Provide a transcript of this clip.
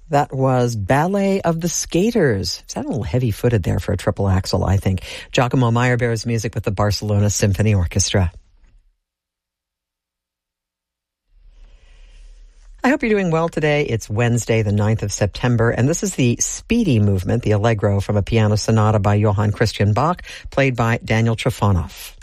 That was Ballet of the Skaters. Sounded a little heavy-footed there for a triple axel, I think. Giacomo Meyerbeer's music with the Barcelona Symphony Orchestra. I hope you're doing well today. It's Wednesday, the 9th of September, and this is the Speedy movement, the Allegro from a piano sonata by Johann Christian Bach, played by Daniel Trifonov.